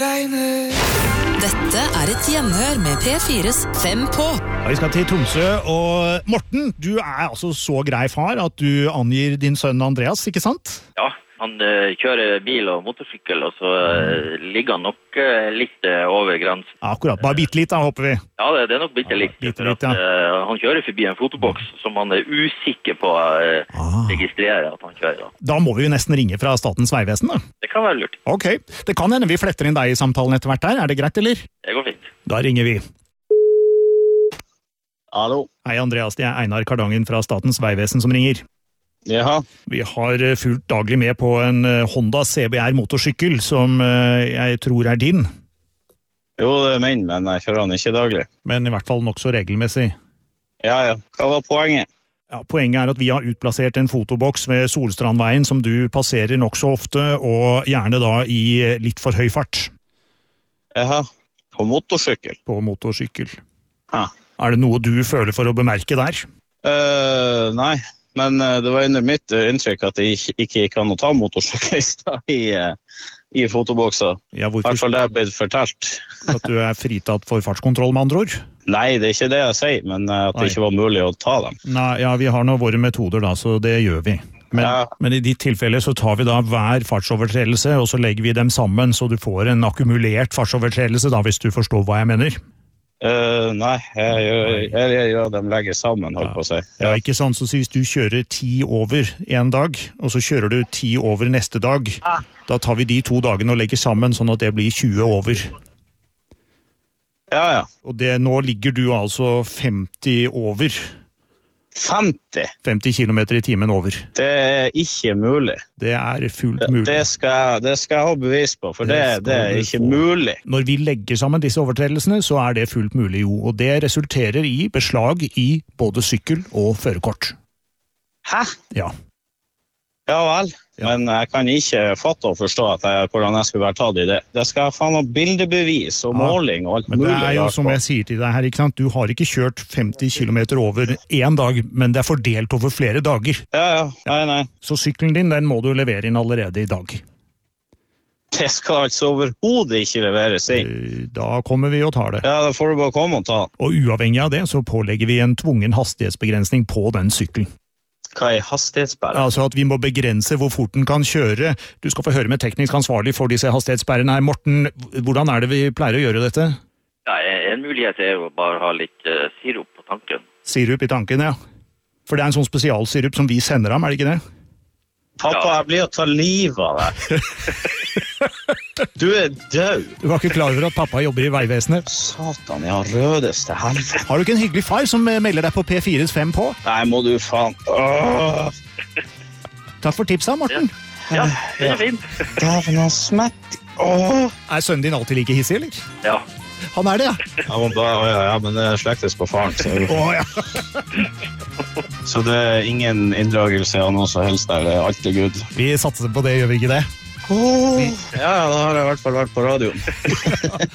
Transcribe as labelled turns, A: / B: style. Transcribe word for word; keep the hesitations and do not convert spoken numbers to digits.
A: Dette er et gjenhør med P fires Fem på.
B: Ja, vi skal til Tromsø, og Morten, du er altså så grei far at du angir din sønn Andreas, ikke sant?
C: Ja, han uh, kjører bil og motorsykkel, og så uh, ligger han nok uh, litt uh, over grensen.
B: Ja, akkurat, bare bitte litt da, håper vi.
C: Ja, det, det er nok bitte litt.
B: Ja, bitte
C: for
B: litt,
C: at,
B: ja.
C: uh, han kjører forbi en fotoboks som han er usikker på å uh,
B: Ah.
C: registrere at han kjører. Da.
B: Da må vi jo nesten ringe fra Statens vegvesen, da.
C: Det kan være lurt.
B: Ok, det kan hende vi fletter inn deg i samtalen etter hvert der. Er det greit, eller?
C: Det går fint.
B: Da ringer vi.
D: Hallo.
B: Hei Andreas, det er Einar Kardangen fra Statens vegvesen som ringer.
D: Jaha.
B: Vi har fulgt daglig med på en Honda C B R motorsykkel som jeg tror er din.
D: Jo, det er min, men jeg kjører den ikke daglig.
B: Men i hvert fall nok så regelmessig.
D: Ja, ja. Hva var poenget?
B: Ja, poenget er at vi har utplassert en fotoboks ved Solstrandveien som du passerer nok så ofte, og gjerne da i litt for høy fart.
D: Jaha. På motorsykkel?
B: På motorsykkel.
D: Ja.
B: Er det noe du føler for å bemerke der?
D: Uh, nei, men uh, det var under mitt uh, inntrykk at det ikke, ikke kan å ta motorsyklister i, uh, i fotobokser.
B: Ja,
D: I hvert fall det er blitt fortalt.
B: At du er fritatt for fartskontroll med andre ord?
D: Nei, det er ikke det jeg sier, men uh, at det
B: Nei.
D: ikke var mulig å ta dem.
B: Nei, ja, vi har nå våre metoder da, så det gjør vi. Men,
D: Ja.
B: men i ditt tilfelle så tar vi da hver fartsovertredelse, og så legger vi dem sammen, så du får en akkumulert fartsovertredelse da, hvis du forstår hva jeg mener.
D: Uh, nei, jeg gjør, jeg, jeg gjør dem legge sammen, holdt på å si.
B: Ja, ikke sant, så hvis du kjører ti over en dag, og så kjører du ti over neste dag, da tar vi de to dagene og legger sammen, sånn at det blir tjue over.
D: Ja, ja.
B: Og det, nå ligger du altså femti over.
D: femti?
B: femti kilometer i timen over.
D: Det er ikke mulig.
B: Det er fullt mulig.
D: Det skal, det skal jeg ha bevis på, for det,
B: Det
D: det,
B: skal
D: er
B: du
D: ikke
B: få.
D: mulig.
B: Når vi legger sammen disse overtredelsene, så er det fullt mulig jo, og det resulterer i beslag i både sykkel og førerkort.
D: Hæ?
B: Ja.
D: Ja vel,
B: Ja.
D: men jeg kan ikke fatte og forstå at jeg, hvordan jeg skulle være tatt i det. Det skal faen ha bildebevis og
B: Ja,
D: måling og alt
B: Men det
D: mulig.
B: er jo
D: rart
B: som
D: på.
B: jeg sier til deg her, ikke sant? Du har ikke kjørt femti kilometer over en dag, men det er fordelt over flere dager.
D: Ja, ja, nei, nei.
B: Så sykkelen din, den må du levere inn allerede i dag.
D: Det skal altså overhodet ikke leveres inn.
B: Eh, Da kommer vi og tar det.
D: Ja, da får du bare komme og ta.
B: Og uavhengig av det, så pålegger vi en tvungen hastighetsbegrensning på den sykkelen.
D: Hva er hastighetsbæret?
B: Altså at vi må begrense hvor fort den kan kjøre. Du skal få høre med teknisk ansvarlig for disse hastighetsbærene her. Morten, hvordan er det vi pleier å gjøre dette?
C: Ja, en mulighet er jo bare å ha litt uh, sirup på tanken.
B: Sirup i tanken, ja. For det er en sånn spesialsirup som vi sender ham, er det ikke det?
D: Pappa,
C: Ja.
D: jeg blir å ta livet av deg. Du er død.
B: Du var ikke klar over at pappa jobber i Vegvesenet?
D: Satan, jeg har rødeste helvete.
B: Har du ikke en hyggelig far som eh, melder deg på P fires Fem på?
D: Nei, må du faen. Åh,
B: Takk for tipsa, Morten.
C: Ja, det er fint.
D: dæven han smett. Åh.
B: Er sønnen din alltid like hissig, eller?
C: Ja.
B: Han er det, ja.
D: Ja, men, da, ja, ja, men det slektes på faren, så,
B: Å, ja.
D: så det er ingen inndragelse av noe som helst der, det er alt er good.
B: Vi satser på det, gjør vi ikke det?
D: Åh. Ja, da har jeg i hvert fall vært på radioen.